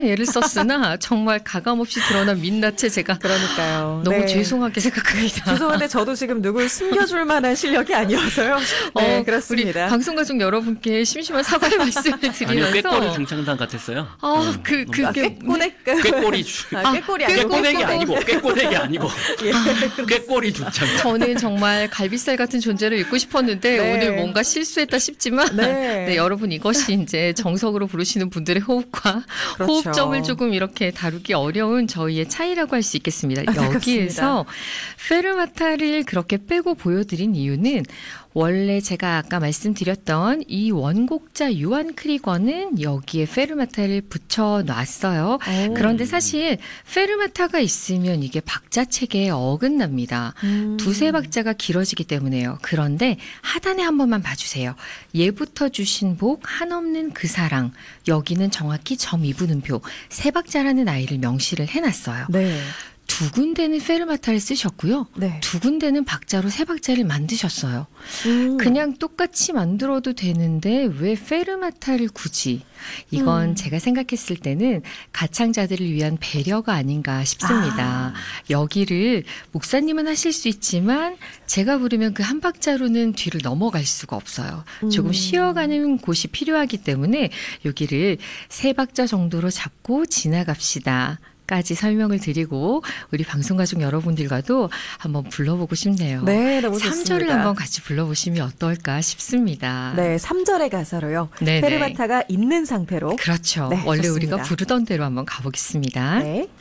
애를 썼으나 정말 가감없이 드러난 민낯에 제가 그러니까요. 너무 네. 죄송하게 생각합니다. 죄송한데 저도 지금 누굴 숨겨줄 만한 실력이 아니어서요. 네, 그렇습니다. 우리 방송가족 여러분께 심심한 사과의 말씀을 드리면서 아니요, 꾀꼬리 중창단 같았어요. 그게 꾀꼬리 꾀꼬리 아니고 꾀꼬댁이 아니고 꾀꼬댁이 아니고 예. 꾀꼬리 중창단. 저는 정말 갈비살 같은 존재를 잊고 싶었는데 네. 오늘 뭔가 실수했다 싶지만 네. 네, 여러분 이것이 이제 정석으로 부르시는 분들의 호흡과 그렇죠. 호흡점을 조금 이렇게 다루기 어려운 저희의 차이라고 할 수 있겠습니다. 여기에서 페르마타를 그렇게 빼고 보여드린 이유는 원래 제가 아까 말씀드렸던 이 원곡자 유한 크리거는 여기에 페르마타를 붙여놨어요. 그런데 사실 페르마타가 있으면 이게 박자 체계에 어긋납니다. 두세 박자가 길어지기 때문에요. 그런데 하단에 한 번만 봐주세요. 예부터 주신 복 한없는 그 사랑, 여기는 정확히 점 2분음표 세 박자라는 아이를 명시를 해놨어요. 네. 두 군데는 페르마타를 쓰셨고요. 네. 두 군데는 박자로 세 박자를 만드셨어요. 그냥 똑같이 만들어도 되는데 왜 페르마타를 굳이? 이건 제가 생각했을 때는 가창자들을 위한 배려가 아닌가 싶습니다. 여기를 목사님은 하실 수 있지만 제가 부르면 그 한 박자로는 뒤를 넘어갈 수가 없어요. 조금 쉬어가는 곳이 필요하기 때문에 여기를 세 박자 정도로 잡고 지나갑시다. 까지 설명을 드리고 우리 방송가족 여러분들과도 한번 불러보고 싶네요. 네, 너무 좋습니다. 3절을 한번 같이 불러보시면 어떨까 싶습니다. 네, 3절의 가사로요. 네네. 페르마타가 있는 상태로. 그렇죠. 네, 원래 좋습니다. 우리가 부르던 대로 한번 가보겠습니다. 네.